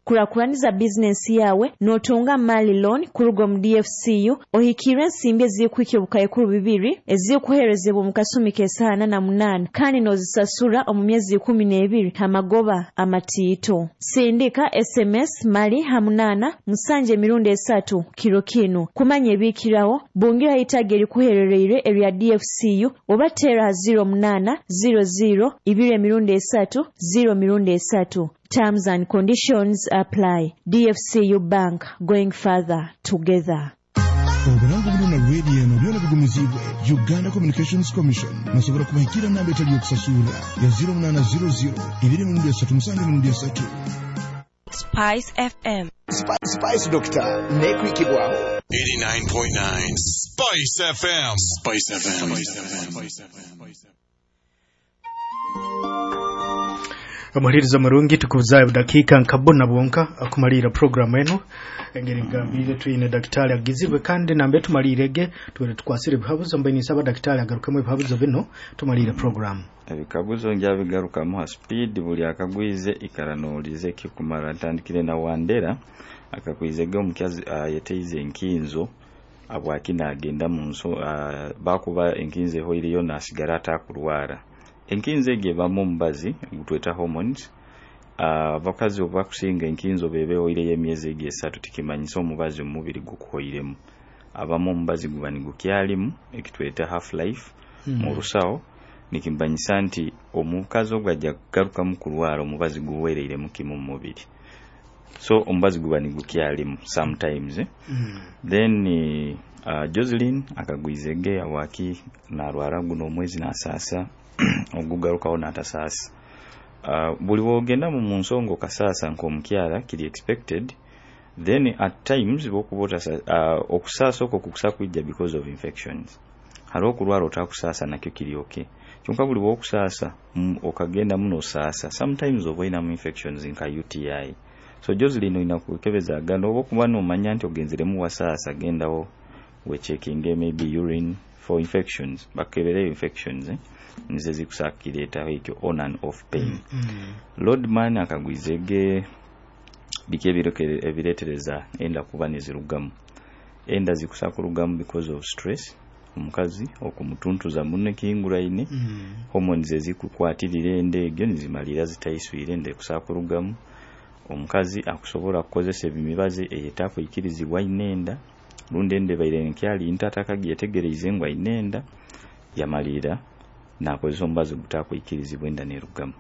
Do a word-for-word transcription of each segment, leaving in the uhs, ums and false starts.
kurakuraniza business yawe notunga mali loan kurugo mu D F C U ohikire nsimbi ezikuikye bukayekuru bibiri ezikuherezebwa mu kasumi kesana na munana kandi nozisasura omu myezi kumi n'ebiri amagoba amatito. Sindika S M S mali hamunana musanje mirundi esatu kiro kino kumanye bikirawo bungira itageri kuherereire area D F C U obatera zero munana zero zero ibire mirundi esatu zero mirundi esatu. Terms and conditions apply. D F C U Bank, going further together. Obulango buno na radio no byona bigumizibwe Uganda Communications Commission nasobora kubahikira namba etali yokusasula ya zero munana zero zero ibiri mirundi esatu musanje mirundi esatu. Spice F M. Spice, Spice Doctor nekwikibwaho eighty-nine point nine Spice F M. Spice F M. Spice F M. Amaririza marungi tukuzaye dakika nkabona bonka akumalira program eno engeri ngambire tuyine daktari agizibwe kandi nambe tumalirege tuwe tukwasire bihabuzo mbe nisaba daktari agarukamwe bihabuzo bino tumalire program ebikabuzo njabigaruka mu speed buli akagwize ikaranolize kikumara tandikire na wandera akakwizege omukyazi uh, yeteize enkinzo abwakina agenda mu nso uh, bakuba enkinze ho iliyo nasigarata kulwara enkinze geba mu mbazi gutweta hormones uh, bakazi obakusinga enkinzo bebeho ile yemyezi gesatu tikimanyiso mubazi omubiri gukoyiremu abamu mbazi gubani gukyalimu ekitweta half life mm. mu rusawo nikimbanyisa nti omukazi ogwajja garuka mu kulwara omubazi guwereire mu kimu mubiri so omubazi gubani gukyalimu sometimes eh? mm. then uh, Jocelyn akagwizege awaki na rwara guno omwezi na sasa ogugaruka ona atasasa uh, buli wogenda mu munsongo kasasa nko mukyala kili expected then at times bokubota uh, okusasa oko kukusa kujja because of infections halo kulwara otakusasa nakyo kili okay kyonka buli wokusasa okagenda muno sasa sometimes oboina mu infections nka U T I so Jocelyn inakukebeza aganda obokuba no manya nti ogenzere mu wasasa gendawo we checking maybe urine for infections bakebere infections eh nize zikusakireta ekyo on and off pain mm -hmm. Lord man akagwizege bikebiro ebiretereza enda kuba nezirugamu enda zikusakurugamu because of stress omukazi okumutuntuza munne kingura ine mm -hmm. hormones ezikukwatirira endege nizimalira zitayiswire ende kusakurugamu omukazi akusobola kukozesa ebimibaze eyetako ikirizibwa inenda lunde ende baire nkyali intataka gyetegereze ngwa inenda yamalira nakozesa ombazi gutako ikirizibwa enda nerugamu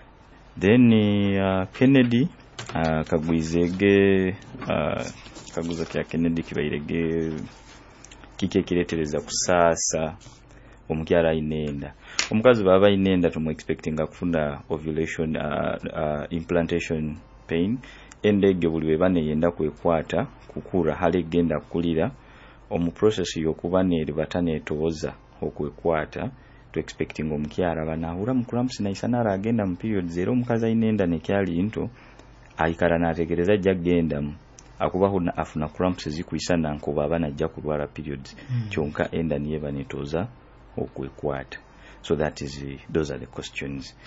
then uh, Kennedy uh, kagwizege uh, kaguza kya Kennedy kibairege kike kiretereza kusasa omukyala inenda omukazi baba inenda tumu expecting akufunda ovulation uh, uh, implantation pain endege buliwe bane yenda kwekwata kukura hale genda kulira omu process yokuba ne batane toza okwekwata to expecting omukyala banahura mukulamsi na isanara agenda mu period zero omukazi inenda ne kyali into aikara na tegereza jagenda akuba huna afuna cramps zikuisana nko baba najja kulwara periods mm. Kyonka enda niye banetoza okwekwata so that is uh, those are the questions.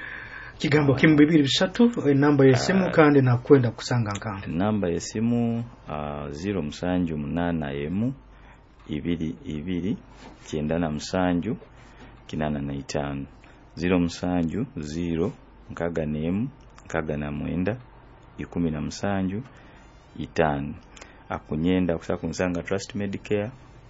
Kigambo kimu bibiri bisatu namba ya simu uh, kandi na kwenda kusanga nkanga namba ya simu uh, zero musanju munana emu ibiri ibiri kyenda na musanju kinana na itano zero musanju zero nkaga nemu nkaga na mwenda ikumi na musanju itano akunyenda kusaka kunsanga Trust Medicare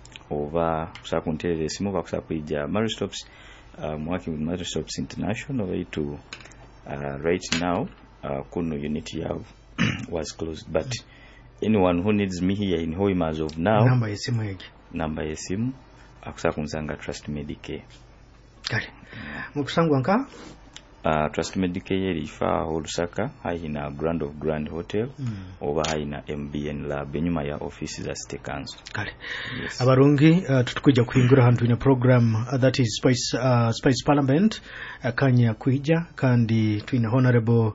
oba kusaka kunterere simu bakusaka kuija Maristops um, working with Maristops International way to uh, right now uh, kuno unity yav was closed but anyone who needs me here in Hoima as of now namba ya simu yake namba ya simu akusaka kunsanga Trust Medicare kale mukusangwa nka Uh, Trust Medicare ifa Olusaka haina Grand of Grand Hotel mm. oba haina M B N lab enyuma ya offices za State Council kale yes. Abarungi uh, tutukujja kuhingura hantu ina program uh, that is Spice uh, Spice Parliament uh, kanya kuija kandi tuina honorable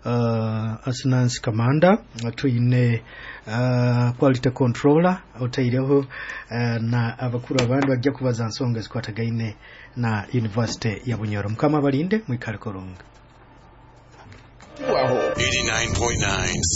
uh, Asnance Commander tuine uh, quality controller otaireho uh, na abakuru abandi bajja kubaza nsonga zikwatagaine na University ya Bunyoro mukama balinde mwikale kolonga eighty-nine point nine